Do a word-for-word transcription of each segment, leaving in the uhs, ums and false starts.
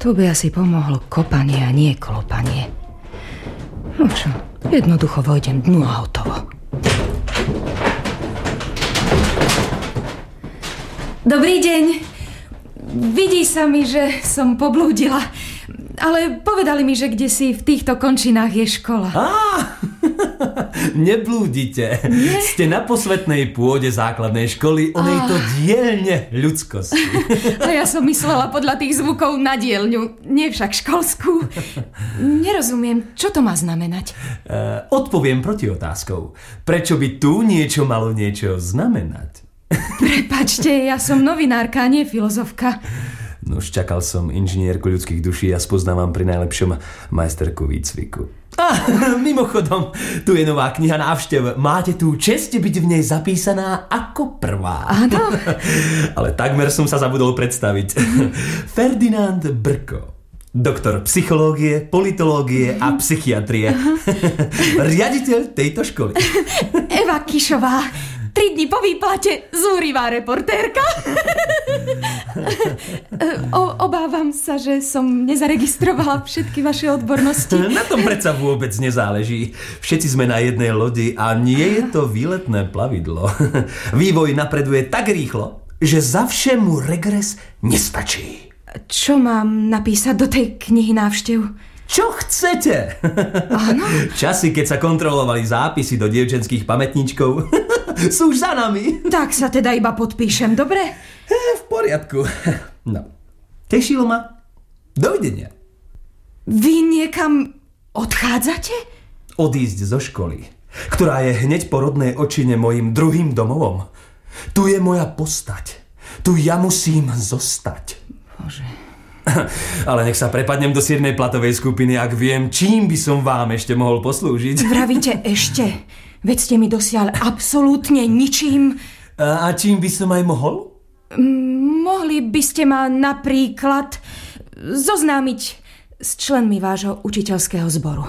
Tu by asi pomohlo kopanie a nie klopanie. No čo, jednoducho vojdem dnu a hotovo. Dobrý deň. Vidí sa mi, že som poblúdila. Ale povedali mi, že kdesi v týchto končinách je škola. Á, neblúdite. Nie? Ste na posvetnej pôde základnej školy, onej to dielne ľudskosti. A ja som myslela podľa tých zvukov na dielňu, nie však školskú. Nerozumiem, čo to má znamenať? Uh, odpoviem protiotázkou. Prečo by tu niečo malo niečo znamenať? Prepáčte, ja som novinárka, nie filozofka. No už čakal som inžinierku ľudských duší a spoznávam pri najlepšom majsterku výcviku. Ah, mimochodom, tu je nová kniha návštev. Máte tú česť byť v nej zapísaná ako prvá. Áno. Ale takmer som sa zabudol predstaviť. Ferdinand Brko. Doktor psychológie, politológie a psychiatrie. Riaditeľ tejto školy. Eva Kišová. Tri dni po výplate zúrivá reportérka. o, obávam sa, že som nezaregistrovala všetky vaše odbornosti. Na tom predsa vôbec nezáleží. Všetci sme na jednej lodi a nie je to výletné plavidlo. Vývoj napreduje tak rýchlo, že za všemu regres nestačí. Čo mám napísať do tej knihy návštev? Čo chcete? Áno? Časy, keď sa kontrolovali zápisy do dievčenských pamätníčkov, sú už za nami. Tak sa teda iba podpíšem, dobre? E, v poriadku. No, tešilo ma. Dovidenia. Vy niekam odchádzate? Odísť zo školy, ktorá je hneď po rodnej očine mojim druhým domovom. Tu je moja postať. Tu ja musím zostať. Bože. Ale nech sa prepadnem do siedmej platovej skupiny, ak viem, čím by som vám ešte mohol poslúžiť. Vravíte ešte? Veď ste mi dosiaľ absolútne ničím. A, a čím by som aj mohol? M- mohli by ste ma napríklad zoznámiť s členmi vášho učiteľského zboru.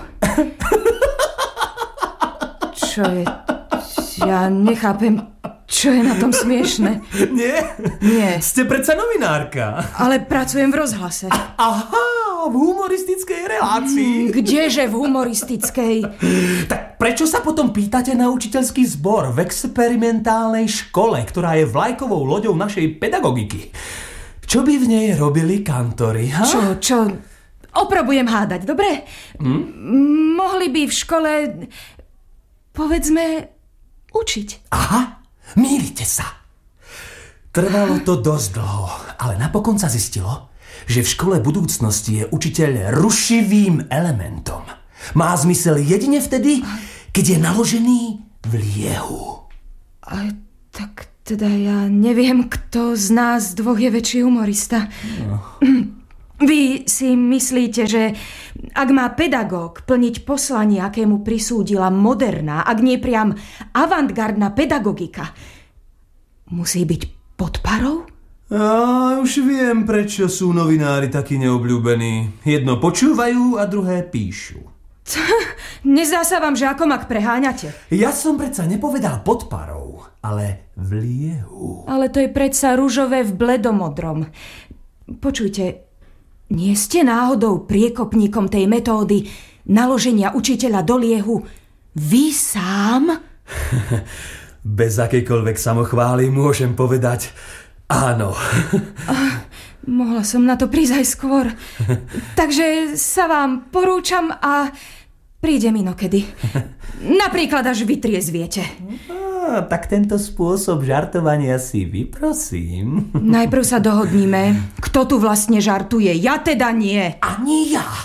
Čo je? Ja nechápem, čo je na tom smiešne. Nie? Nie. Ste predsa novinárka. Ale pracujem v rozhlase. Aha, v humoristickej relácii. Kdeže v humoristickej? Tak prečo sa potom pýtate na učiteľský zbor v experimentálnej škole, ktorá je vlajkovou loďou našej pedagogiky? Čo by v nej robili kantori, ha? Čo, čo? Oprobujem hádať, dobre? Hm? Mohli by v škole, povedzme, učiť. Aha, mýlite sa. Trvalo to dosť dlho, ale napokon sa zistilo, že v škole budúcnosti je učiteľ rušivým elementom. Má zmysel jedine vtedy, keď je naložený v liehu. A tak teda ja neviem, kto z nás dvoch je väčší humorista. No. Vy si myslíte, že ak má pedagóg plniť poslanie, akému prisúdila moderná, ak nie priam avantgardná pedagogika, musí byť pod parou? A už viem, prečo sú novinári takí neobľúbení. Jedno počúvajú a druhé píšu. Nezdá sa vám, že ako mak preháňate? Ja som predsa nepovedal pod parou, ale v liehu. Ale to je predsa ružové v bledomodrom. Počujte, nie ste náhodou priekopníkom tej metódy naloženia učiteľa do liehu vy sám? Bez akejkoľvek samochvály môžem povedať áno. Ah, mohla som na to prísť aj skôr. Takže sa vám porúčam a prídem inokedy. Napríklad až vy triezviete. Á, tak tento spôsob žartovania si vyprosím. Najprv sa dohodníme, kto tu vlastne žartuje. Ja teda nie. Ani ja.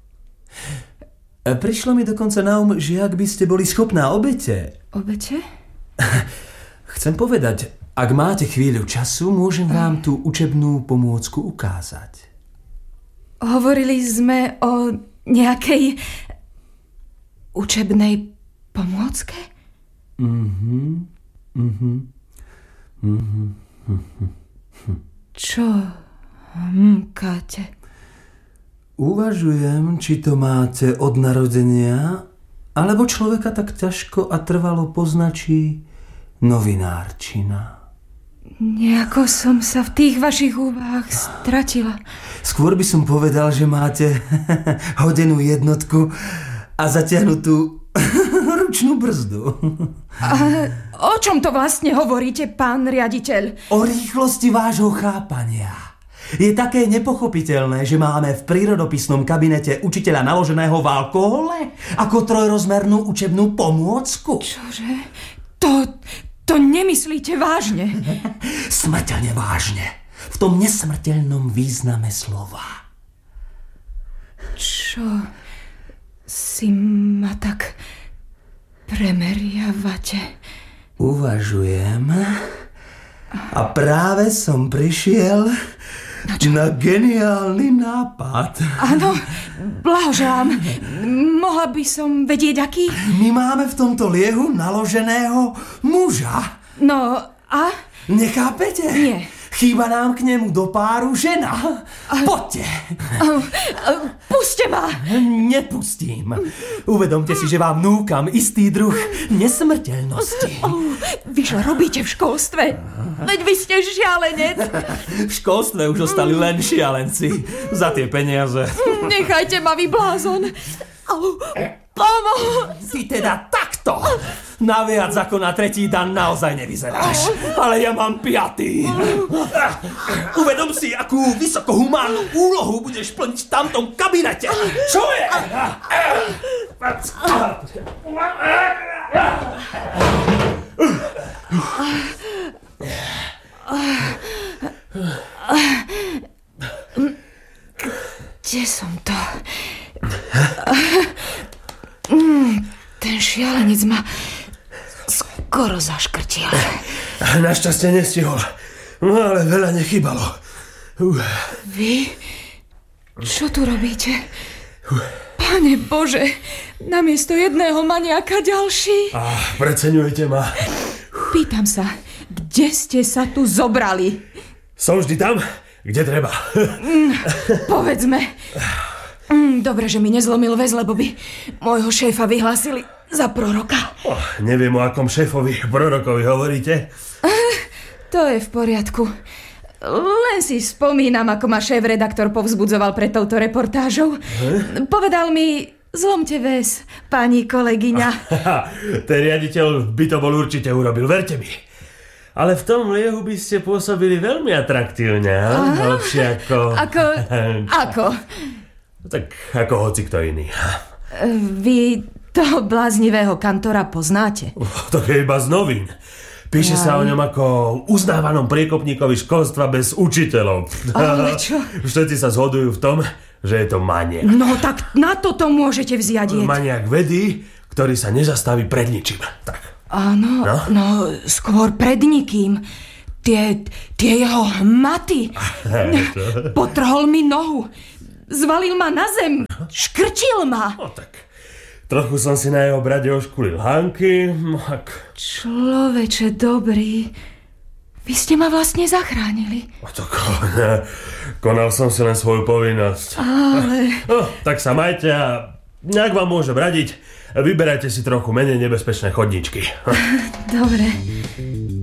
Prišlo mi dokonca na um, že ak by ste boli schopná obete... Obete? Chcem povedať, ak máte chvíľu času, môžem vám tú učebnú pomôcku ukázať. Hovorili sme o nejakej učebnej pomôcke? Mhm. Mhm. Mhm. Čo mkáte? Uvažujem, či to máte od narodenia, alebo človeka tak ťažko a trvalo poznačí novinárčina. Nejako som sa v tých vašich úvahách stratila. Skôr by som povedal, že máte hodenú jednotku a zatiahnutú ručnú brzdu. A o čom to vlastne hovoríte, pán riaditeľ? O rýchlosti vášho chápania. Je také nepochopiteľné, že máme v prírodopisnom kabinete učiteľa naloženého v alkohole ako trojrozmernú učebnú pomôcku. Čože? To... To nemyslíte vážne? Smrteľne vážne. V tom nesmrteľnom význame slova. Čo si ma tak premeriavate? Uvažujem a práve som prišiel na, na geniálny nápad. Áno, blahoželám. Mohla by som vedieť, aký? My máme v tomto liehu naloženého muža. No a? Nechápete? Nie. Chýba nám k nemu do páru žena. Poďte. Puste ma. Nepustím. Uvedomte si, že vám núkam istý druh nesmrteľnosti. Vy čo robíte v školstve? Veď vy ste šialenec. V školstve už ostali len šialenci. Za tie peniaze. Nechajte ma, vy blázon. Pomoc! Ty teda takto! Naviac ako na tretí dan naozaj nevyzeráš. Ale ja mám piatý. Uvedom si, akú vysokohumánnu úlohu budeš plniť v tamtom kabinete. Čo je? Kde som to? Mm, ten šialenec ma skoro zaškrtil. Našťastie nestihol. No ale veľa nechybalo. Uh. Vy? Čo tu robíte? Uh. Pane Bože, namiesto jedného maniaka ďalší. Ah, preceňujete ma. Pýtam sa, kde ste sa tu zobrali? Som vždy tam, kde treba. Mm, povedzme. Mm, dobre, že mi nezlomil väz, lebo by môjho šéfa vyhlásili za proroka. Oh, neviem, o akom šéfovi prorokovi hovoríte. Uh, to je v poriadku. Len si spomínam, ako ma šéf-redaktor povzbudzoval pred touto reportážou. Hm? Povedal mi, zlomte väz, pani kolegyňa. Ten riaditeľ by to bol určite urobil, verte mi. Ale v tom liehu by ste pôsobili veľmi atraktívne, lepšie ako... Ako... ako? Tak ako hoci kto iný. Vy toho bláznivého kantora poznáte? To je iba z novín. Píše Aj. sa o ňom ako uznávanom priekopníkovi školstva bez učiteľov. Ale čo? Všetci sa zhodujú v tom, že je to maniak. No tak na toto môžete vziať. Maniak vedy, ktorý sa nezastaví pred ničím. Tak. Áno, no? no skôr pred nikým. Tie, tie jeho hmaty. Potrhol mi nohu. Zvalil ma na zem. Škrčil ma. No tak, trochu som si na jeho brade oškulil hánky. Ak... Človeče dobrý, vy ste ma vlastne zachránili. O to kon... konal som si len svoju povinnosť. Ale... No, tak sa majte a nejak vám môžem radiť. Vyberajte si trochu menej nebezpečné chodníčky. Dobre.